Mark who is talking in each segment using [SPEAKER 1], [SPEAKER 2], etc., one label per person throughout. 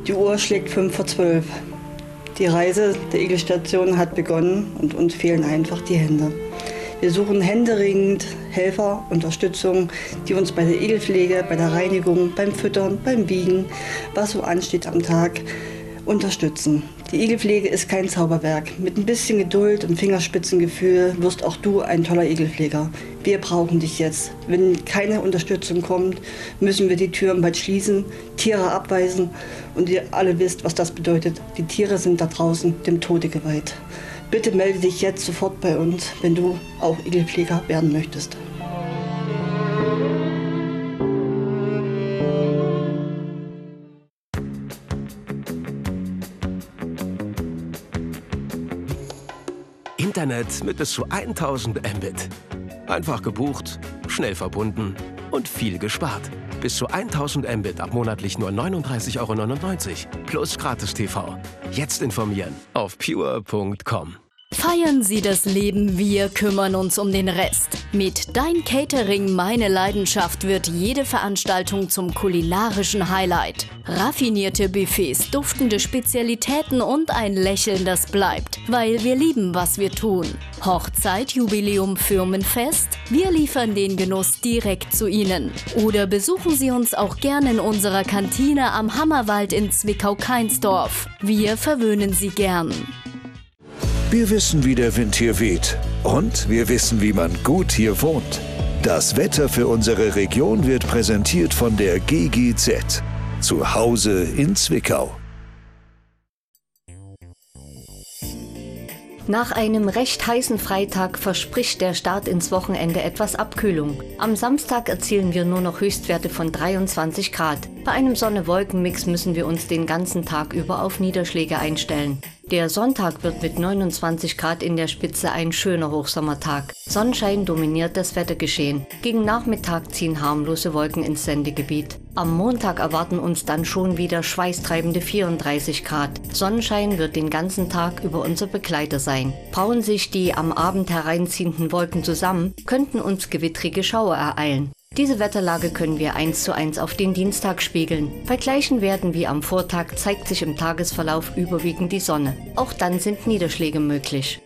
[SPEAKER 1] Die Uhr schlägt 11:55. Die Reise der Igelstation hat begonnen und uns fehlen einfach die Hände. Wir suchen händeringend Helfer, Unterstützung, die uns bei der Igelpflege, bei der Reinigung, beim Füttern, beim Wiegen, was so ansteht am Tag, unterstützen. Die Igelpflege ist kein Zauberwerk. Mit ein bisschen Geduld und Fingerspitzengefühl wirst auch du ein toller Igelpfleger. Wir brauchen dich jetzt. Wenn keine Unterstützung kommt, müssen wir die Türen bald schließen, Tiere abweisen und ihr alle wisst, was das bedeutet. Die Tiere sind da draußen dem Tode geweiht. Bitte melde dich jetzt sofort bei uns, wenn du auch Igelpfleger werden möchtest.
[SPEAKER 2] Internet mit bis zu 1000 Mbit. Einfach gebucht, schnell verbunden und viel gespart. Bis zu 1000 Mbit ab monatlich nur 39,99 € plus Gratis-TV. Jetzt informieren auf pure.com.
[SPEAKER 3] Feiern Sie das Leben, wir kümmern uns um den Rest. Mit Dein Catering, meine Leidenschaft wird jede Veranstaltung zum kulinarischen Highlight. Raffinierte Buffets, duftende Spezialitäten und ein Lächeln, das bleibt, weil wir lieben, was wir tun. Hochzeit, Jubiläum, Firmenfest? Wir liefern den Genuss direkt zu Ihnen. Oder besuchen Sie uns auch gerne in unserer Kantine am Hammerwald in Zwickau-Kainsdorf. Wir verwöhnen Sie gern.
[SPEAKER 4] Wir wissen, wie der Wind hier weht. Und wir wissen, wie man gut hier wohnt. Das Wetter für unsere Region wird präsentiert von der GGZ. Zu Hause in Zwickau.
[SPEAKER 5] Nach einem recht heißen Freitag verspricht der Start ins Wochenende etwas Abkühlung. Am Samstag erzielen wir nur noch Höchstwerte von 23 Grad. Bei einem Sonne-Wolken-Mix müssen wir uns den ganzen Tag über auf Niederschläge einstellen. Der Sonntag wird mit 29 Grad in der Spitze ein schöner Hochsommertag. Sonnenschein dominiert das Wettergeschehen. Gegen Nachmittag ziehen harmlose Wolken ins Sendegebiet. Am Montag erwarten uns dann schon wieder schweißtreibende 34 Grad. Sonnenschein wird den ganzen Tag über unser Begleiter sein. Brauen sich die am Abend hereinziehenden Wolken zusammen, könnten uns gewittrige Schauer ereilen. Diese Wetterlage können wir 1:1 auf den Dienstag spiegeln. Bei gleichen Werten wie am Vortag zeigt sich im Tagesverlauf überwiegend die Sonne. Auch dann sind Niederschläge möglich.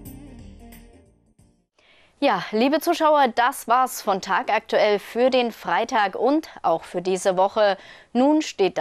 [SPEAKER 3] Ja, liebe Zuschauer, das war's von Tagaktuell für den Freitag und auch für diese Woche. Nun steht